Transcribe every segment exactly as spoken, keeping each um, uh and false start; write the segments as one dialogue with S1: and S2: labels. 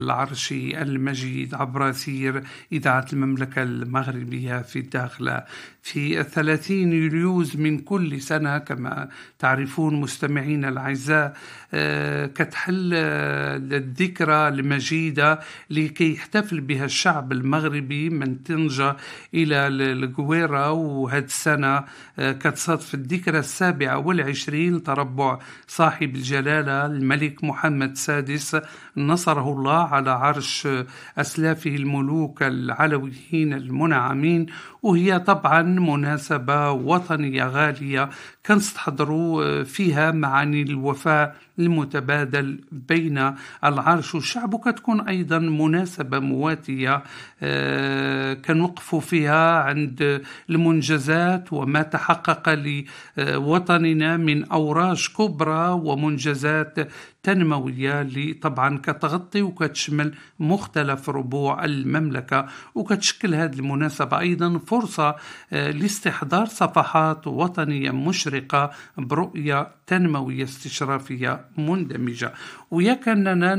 S1: العرش المجيد عبر أثير إذاعة المملكة المغربية في الداخلة. في الثلاثين يوليوز من كل سنة كما تعرفون مستمعين الأعزاء كتحل الذكرى المجيدة لكي يحتفل بها الشعب المغربي من طنجة إلى القويرة. وهذه السنة كتصادف الذكرى السابعة والعشرين لتربع صاحب الجلالة الملك محمد السادس نصره الله على عرش أسلافه الملوك العلويين المنعمين. وهي طبعا مناسبة وطنية غالية كنستحضروا فيها معاني الوفاء المتبادل بين العرش والشعب، وكتكون أيضا مناسبة مواتية كنوقفوا فيها عند المنجزات وما تحقق لوطننا من أوراج كبرى ومنجزات تنموية اللي طبعا كتغطي وكتشمل مختلف ربوع المملكة. وكتشكل هذه المناسبة أيضا فرصة لاستحضار صفحات وطنية مشرقة برؤية تنموية استشرافية مندمجة. ويا كاننا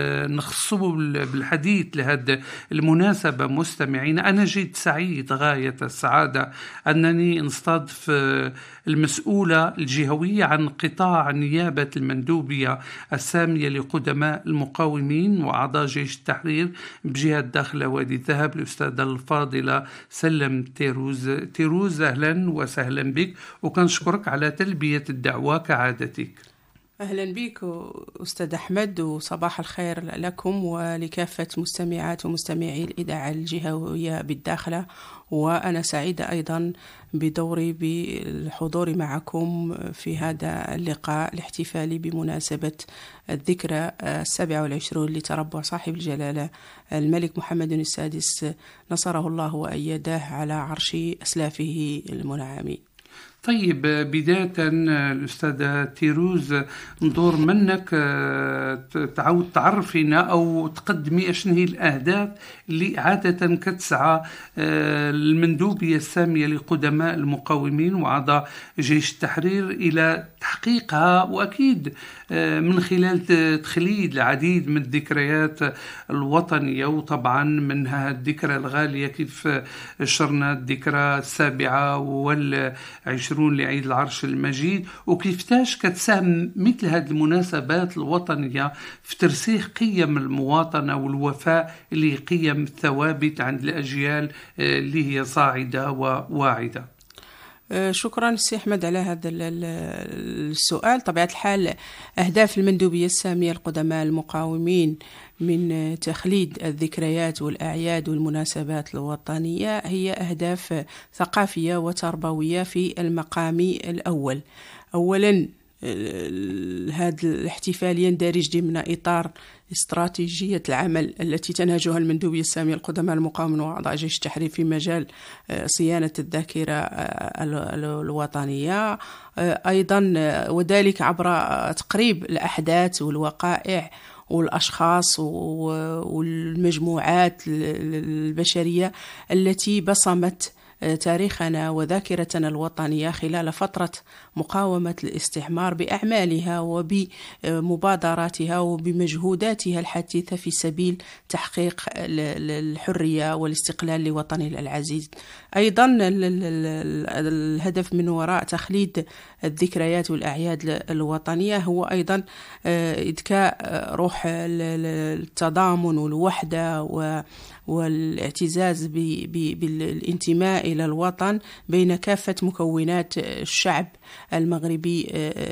S1: نخصو بالحديث لهذه المناسبة مستمعين، أنا جد سعيد غاية السعادة أنني نستضيف المسؤولة الجهوية عن قطاع نيابة المندوبية السامية لقدماء المقاومين وأعضاء جيش التحرير بجهة داخل وادي الذهب، الأستاذة الفاضلة سلم تيروز. تيروز أهلا وسهلا بك، وكنشكرك على تلبية الدعوة كعادتك.
S2: أهلا بك أستاذ أحمد، وصباح الخير لكم ولكافة مستمعات ومستمعي الإذاعة الجهوية بالداخلة. وأنا سعيدة أيضا بدوري بالحضور معكم في هذا اللقاء الاحتفالي بمناسبة الذكرى السابعة والعشرون لتربع صاحب الجلالة الملك محمد السادس نصره الله وأيده على عرش أسلافه المنعمين.
S1: طيب، بداية الأستاذة تيروز ندور منك تعود تعرفينا أو تقدمي أشن هي الأهداف اللي عادة كتسعى المندوبية السامية لقدماء المقاومين وأعضاء جيش التحرير إلى تحقيقها، وأكيد من خلال تخليد العديد من الذكريات الوطنية، وطبعا منها الذكرى الغالية كيف شرنا الذكرى السابعة والعشرون لعيد العرش المجيد، وكيفتاش كتساهم مثل هذه المناسبات الوطنية في ترسيخ قيم المواطنة والوفاء اللي قيم ثوابت عند الأجيال اللي هي صاعدة وواعدة.
S2: شكرا سي أحمد على هذا السؤال. طبيعة الحال أهداف المندوبية السامية لقدماء المقاومين من تخليد الذكريات والأعياد والمناسبات الوطنية هي أهداف ثقافية وتربوية في المقام الأول. أولا، هذا الاحتفال يندرج ضمن إطار استراتيجية العمل التي تنهجها المندوبية السامية لقدماء المقاومين وأعضاء جيش التحرير في مجال صيانة الذاكرة الوطنية، أيضا وذلك عبر تقريب الأحداث والوقائع والأشخاص والمجموعات البشرية التي بصمت تاريخنا وذاكرتنا الوطنية خلال فترة مقاومة الاستعمار بأعمالها وبمبادراتها وبمجهوداتها الحثيثة في سبيل تحقيق الحرية والاستقلال لوطننا العزيز. أيضا الهدف من وراء تخليد الذكريات والأعياد الوطنية هو أيضا إذكاء روح التضامن والوحدة والاعتزاز بالانتماء إلى الوطن بين كافة مكونات الشعب المغربي،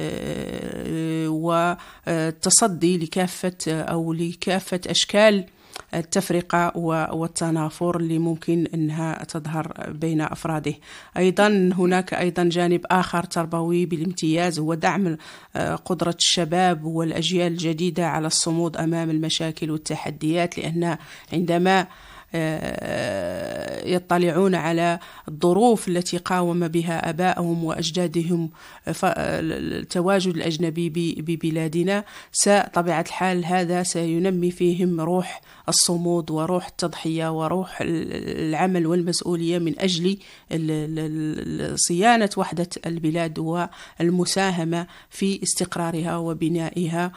S2: والتصدي لكافة أو لكافة أشكال التفرقة والتنافر اللي ممكن أنها تظهر بين أفراده. أيضا هناك أيضا جانب آخر تربوي بالامتياز هو دعم قدرة الشباب والأجيال الجديدة على الصمود أمام المشاكل والتحديات، لأن عندما يطلعون على الظروف التي قاوم بها آباءهم وأجدادهم التواجد الأجنبي ببلادنا، طبيعة الحال هذا سينمي فيهم روح الصمود وروح التضحية وروح العمل والمسؤولية من أجل صيانة وحدة البلاد والمساهمة في استقرارها وبنائها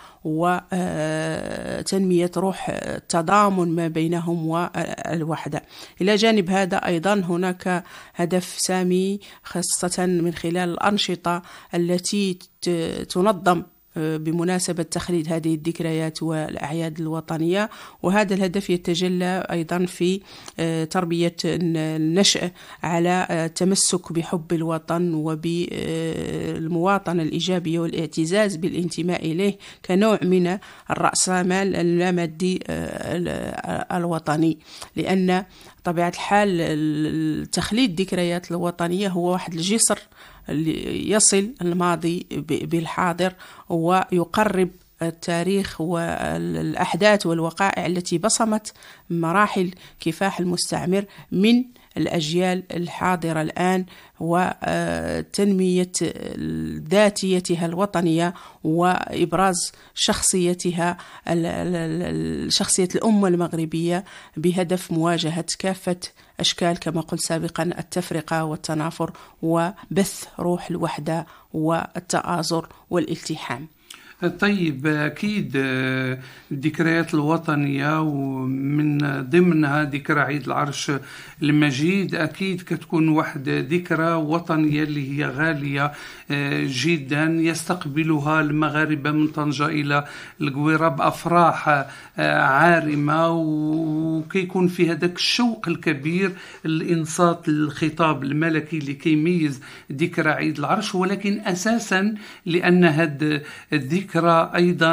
S2: وتنمية روح التضامن ما بينهم والوحدة. إلى جانب هذا أيضا هناك هدف سامي خاصة من خلال الأنشطة التي تنظم بمناسبة تخليد هذه الذكريات والأعياد الوطنية، وهذا الهدف يتجلى أيضا في تربية النشء على التمسك بحب الوطن وبالمواطنة الإيجابية والاعتزاز بالانتماء إليه كنوع من الرأسمال اللامادي الوطني، لأن طبيعة الحال تخليد الذكريات الوطنية هو واحد الجسر اللي يصل الماضي بالحاضر ويقرب التاريخ والأحداث والوقائع التي بصمت مراحل كفاح المستعمر من الأجيال الحاضرة الآن، وتنمية ذاتيتها الوطنية وإبراز شخصيتها شخصية الأمة المغربية بهدف مواجهة كافة أشكال كما قلت سابقا التفرقة والتنافر وبث روح الوحدة والتآزر والالتحام.
S1: طيب، أكيد الذكريات الوطنية ومن ضمنها ذكرى عيد العرش المجيد أكيد كتكون واحد ذكرى وطنية اللي هي غالية جدا يستقبلها المغاربة من طنجة إلى القويرة بأفراح عارمة، وكيكون في هذاك الشوق الكبير الإنصات الخطاب الملكي اللي كيميز ذكرى عيد العرش، ولكن أساسا لأن هذا الذكرى أيضا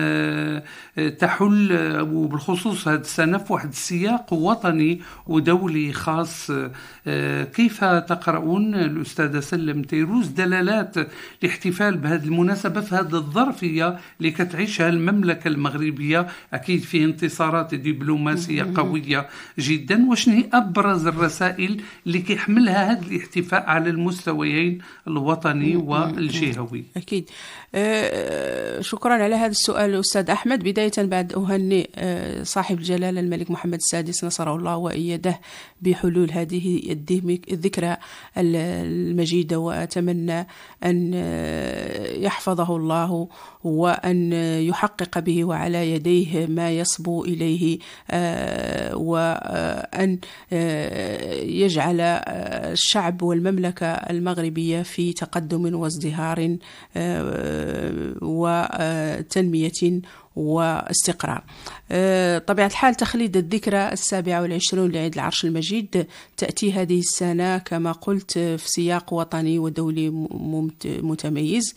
S1: تحل وبالخصوص هذه السنة في واحد السياق وطني ودولي خاص. كيف تقرؤون الأستاذة سلم تيروز دلالات الاحتفال بهذه المناسبة في هذه الظرفية اللي كتعيشها المملكة المغربية؟ أكيد فيه انتصارات دبلوماسية قوية جدا، وشنو هي أبرز الرسائل اللي كيحملها هذا الاحتفال على المستويين الوطني والجهوي؟
S2: أكيد. أه شكرا على هذا السؤال أستاذ أحمد. بداية بعد أهنئ صاحب الجلالة الملك محمد السادس نصره الله وإيده بحلول هذه الذكرى المجيدة، وأتمنى أن يحفظه الله وأن يحقق به وعلى يديه ما يصبو إليه، وأن يجعل الشعب والمملكة المغربية في تقدم وازدهار وتنمية واستقرار. طبيعة الحال تخليد الذكرى السابعة والعشرون لعيد العرش المجيد تأتي هذه السنة كما قلت في سياق وطني ودولي متميز،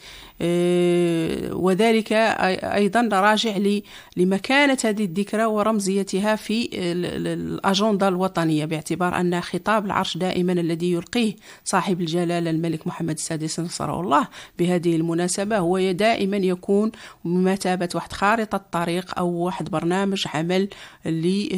S2: وذلك أيضا راجع لمكانة هذه الذكرى ورمزيتها في الأجندة الوطنية، باعتبار أن خطاب العرش دائما الذي يلقيه صاحب الجلالة الملك محمد السادس نصره الله بهذه المناسبة هو دائما يكون بمثابة واحد خارطة الطريق أو واحد برنامج عمل اللي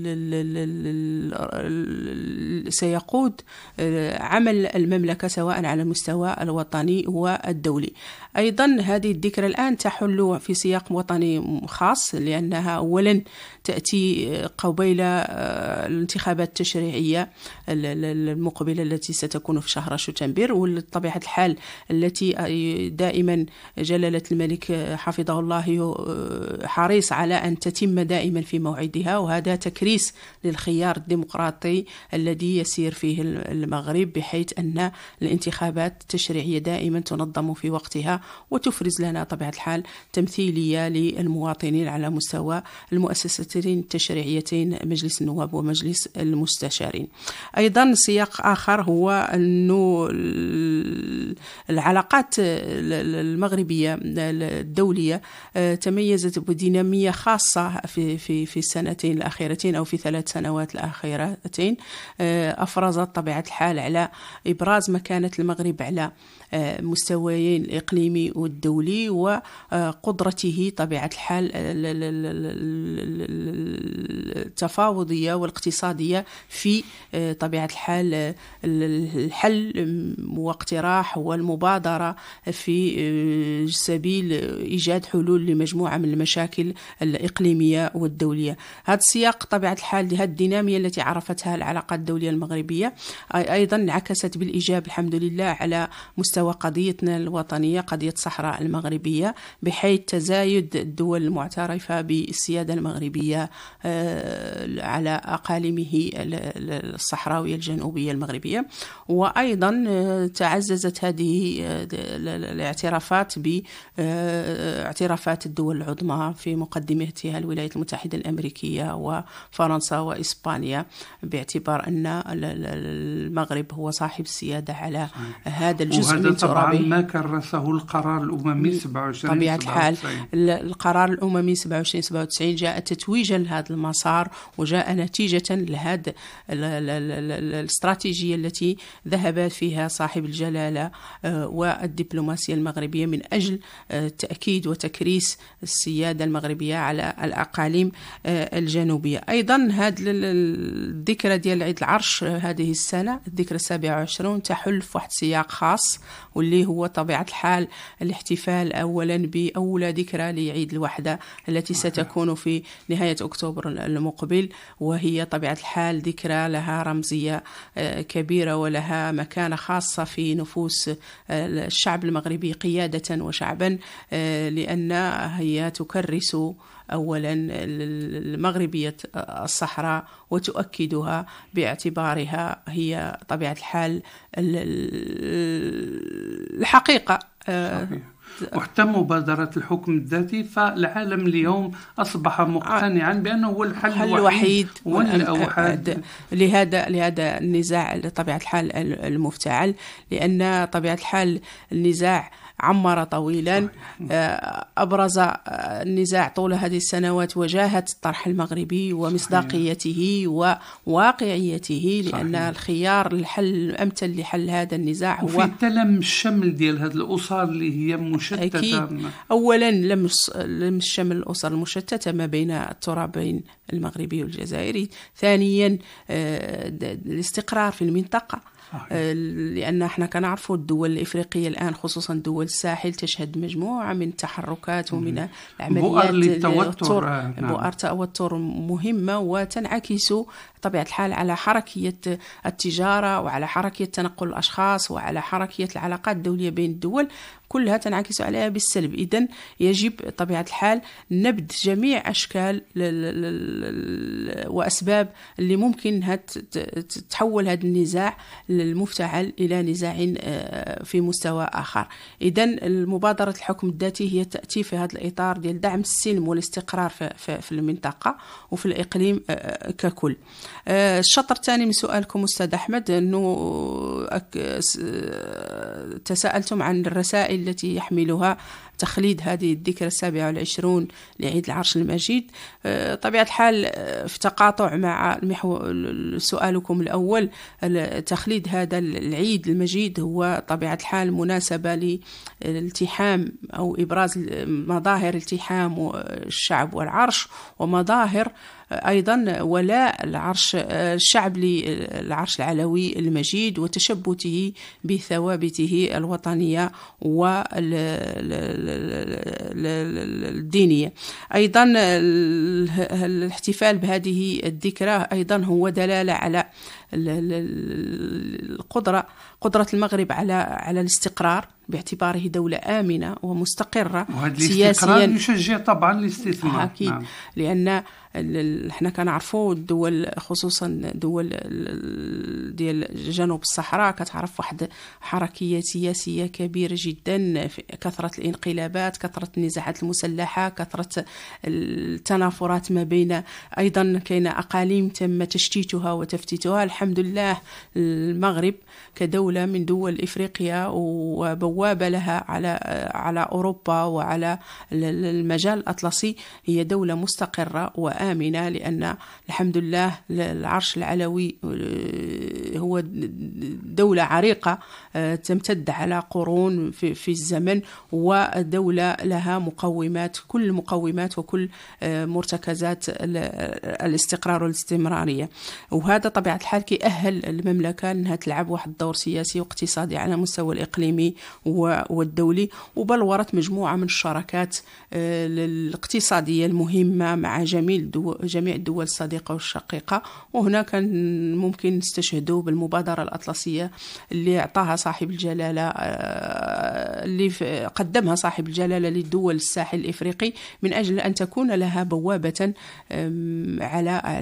S2: سيقود عمل المملكة سواء على المستوى الوطني والدولي. أيضا هذه الذكرى الآن تحل في سياق وطني خاص، لأنها أولا تأتي قبيل الانتخابات التشريعية المقبلة التي ستكون في شهر شتنبر، والطبيعة الحال التي دائما جلالة الملك حفظه الله حريص على أن تتم دائما في موعدها، وهذا تكريس للخيار الديمقراطي الذي يسير فيه المغرب، بحيث أن الانتخابات التشريعية دائما تنظم في وقتها وتفرز لنا طبيعة الحال تمثيلية للمواطنين على مستوى المؤسستين التشريعيتين مجلس النواب ومجلس المستشارين. أيضا سياق آخر هو أنه العلاقات المغربية الدولية تميزت بدينامية خاصة في في في السنتين الأخيرتين أو في ثلاث سنوات الأخيرتين، أفرزت طبيعة الحال على إبراز مكانة المغرب على مستويين الإقليمي والدولي، وقدرته طبيعة الحال التفاوضية والاقتصادية في طبيعة الحال الحل واقتراح والمبادرة في سبيل إيجاد حلول لمجموعة من المشاكل الإقليمية والدولية. هذا السياق طبيعة الحال لهذه الدينامية التي عرفتها العلاقات الدولية المغربية أيضا انعكست بالإيجاب الحمد لله على مستوى قضيتنا الوطنية، قضية الصحراء المغربية، بحيث تزايد الدول المعترفة بالسيادة المغربية على أقاليمه الصحراوية الجنوبية المغربية. وأيضا تعززت هذه الاعترافات باعترافات الدول العظمى في مقدمتها الولايات المتحدة الأمريكية وفرنسا وإسبانيا، باعتبار أن المغرب هو صاحب السيادة على هذا الجزء من ترابه.
S1: وهذا طبعا ما كرسه القرار الأممي سبعة وعشرين
S2: طبيعة الحال القرار الأممي سبعة وعشرين سبعة وتسعين جاء تتويجا لهذا المسار، وجاء نتيجة لهذا الاستراتيجية التي ذهب فيها صاحب الجلالة والدبلوماسية المغربية من أجل تأكيد وتكريس السيادة المغربية على الأقاليم الجنوبية. أيضا هذه الذكرى ديال عيد العرش هذه السنة، الذكرى السابعة وعشرون، تحل في واحد سياق خاص واللي هو طبيعة الحال الاحتفال أولا بأولى ذكرى لعيد الوحدة التي ستكون في نهاية أكتوبر المقبل، وهي طبيعة الحال ذكرى لها رمزية كبيرة ولها مكانة خاصة في نفوس الشعب المغربي قيادة وشعبا، لأن هي تكرس أولا المغربية الصحراء وتؤكدها باعتبارها هي طبيعة الحال الحقيقة.
S1: وحتى مبادرة الحكم الذاتي، فالعالم اليوم أصبح مقتنعا بأنه هو الحل الوحيد
S2: والأوحد لهذا لهذا النزاع طبيعة الحال المفتعل، لأن طبيعة الحال النزاع عمر طويلا. أبرز النزاع طول هذه السنوات وجاهة الطرح المغربي ومصداقيته وواقعيته، لأن الخيار الحل الأمثل لحل هذا النزاع هو
S1: وفي تلم الشمل ديال هذه الأسر اللي هي مشتتة.
S2: أكيد. أولا لمس لمس شمل الأسر المشتتة ما بين الترابين المغربي والجزائري. ثانيا الاستقرار في المنطقة، لأن احنا كنعرفوا الدول الإفريقية الآن خصوصا دول الساحل تشهد مجموعة من التحركات ومن العمليات
S1: التوتر،
S2: بؤر توتر مهمة، وتنعكس طبيعة الحال على حركية التجارة وعلى حركية تنقل الأشخاص وعلى حركية العلاقات الدولية بين الدول، كلها تنعكس عليها بالسلب. إذن يجب طبيعة الحال نبذ جميع أشكال وأسباب اللي ممكن تحول هذا النزاع المفتعل إلى نزاع في مستوى آخر. إذن المبادرة الحكم الذاتي هي تأتي في هذا الإطار ديال دعم السلم والاستقرار في المنطقة وفي الإقليم ككل. الشطر الثاني من سؤالكم أستاذ أحمد، أنه تساءلتم عن الرسائل التي يحملها تخليد هذه الذكرى السابعة والعشرون لعيد العرش المجيد. طبيعة الحال في تقاطع مع سؤالكم الأول، تخليد هذا العيد المجيد هو طبيعة الحال مناسبة للالتحام أو إبراز مظاهر التحام الشعب والعرش، ومظاهر أيضا ولاء العرش الشعب للعرش العلوي المجيد وتشبته بثوابته الوطنية والدينية. أيضا الاحتفال بهذه الذكرى أيضا هو دلالة على القدرة قدرة المغرب على على الاستقرار باعتباره دولة آمنة ومستقرة سياسيا.
S1: يشجع طبعا الاستثمار.
S2: أكيد. نعم. لأن احنا كنعرفوا الدول خصوصا دول ديال جنوب الصحراء كتعرف واحد حركية سياسية كبيرة جدا، كثرة الانقلابات، كثرة النزاعات المسلحة، كثرة التنافرات ما بين، أيضا كاين أقاليم تم تشتيتها وتفتيتها. الحمد لله المغرب كدولة من دول إفريقيا وبوابة لها على على أوروبا وعلى المجال الأطلسي، هي دولة مستقرة وآمنة، لأن الحمد لله العرش العلوي هو دولة عريقة تمتد على قرون في, في الزمن، ودولة لها مقومات، كل المقومات وكل مرتكزات الاستقرار والاستمرارية. وهذا طبيعة الحال كيأهل المملكة أنها تلعب واحد الدور سياسي واقتصادي على مستوى الإقليمي والدولي، وبلورت مجموعة من الشراكات الاقتصادية المهمة مع جميع جميع الدول الصديقة والشقيقة. وهنا كان ممكن نستشهدوا بالمبادرة الأطلسية اللي أعطاها صاحب الجلالة، اللي قدمها صاحب الجلالة للدول الساحل الإفريقي من أجل أن تكون لها بوابة على